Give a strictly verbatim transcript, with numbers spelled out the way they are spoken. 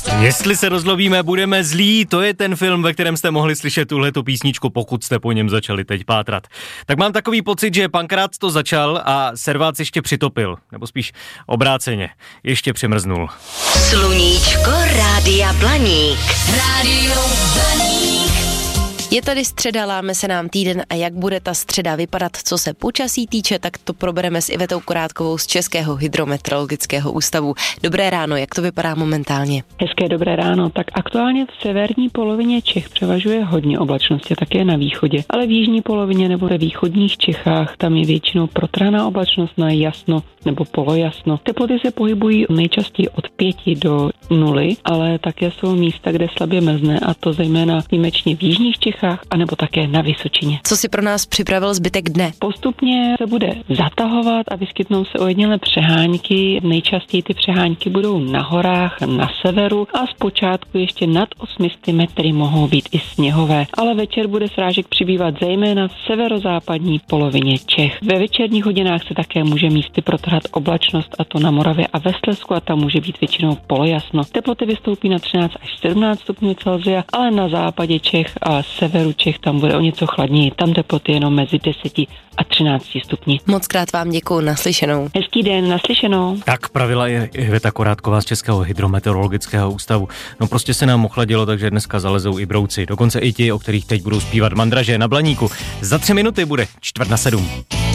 Jestli se rozlobíme, budeme zlí, to je ten film, ve kterém jste mohli slyšet tuhletu písničku, pokud jste po něm začali teď pátrat. Tak mám takový pocit, že Pankrác to začal a Servác ještě přitopil, nebo spíš obráceně, ještě přemrznul. Sluníčko Rádia Blaník. Rádio Blaník. Je tady středa, láme se nám týden a jak bude ta středa vypadat, co se počasí týče, tak to probereme s Ivetou Korátkovou z Českého hydrometeorologického ústavu. Dobré ráno, jak to vypadá momentálně? Hezké dobré ráno. Tak aktuálně v severní polovině Čech převažuje hodně oblačnosti, také na východě, ale v jižní polovině nebo ve východních Čechách tam je většinou protrhaná oblačnost na jasno nebo polojasno. Teploty se pohybují nejčastěji od pěti do nuly, ale také jsou místa, kde slabě mrzne, a to zejména výjimečně v jižních Čechách anebo také na Vysočině. Co si pro nás připravil zbytek dne? Postupně se bude zatahovat a vyskytnou se ojedinělé přehánky. Nejčastěji ty přehánky budou na horách, na severu a zpočátku ještě nad osmi sty metry mohou být i sněhové, ale večer bude srážek přibývat zejména v severozápadní polovině Čech. Ve večerních hodinách se také může místy protrhat oblačnost, a to na Moravě a ve Slezsku, a tam může být většinou polojasno. Teploty vystoupí na třináct až sedmnáct stupňů Celsia, ale na západě Čech a severu Čech tam bude o něco chladněji. Tam teploty jenom mezi deseti a třinácti stupni. Moc krát vám děkuju, naslyšenou. Hezký den, naslyšenou. Tak pravila je Iveta Korátková z Českého hydrometeorologického ústavu. No prostě se nám ochladilo, takže dneska zalezou i brouci. Dokonce i ti, o kterých teď budou zpívat mandraže na Blaníku. Za tři minuty bude čtvrt na sedm.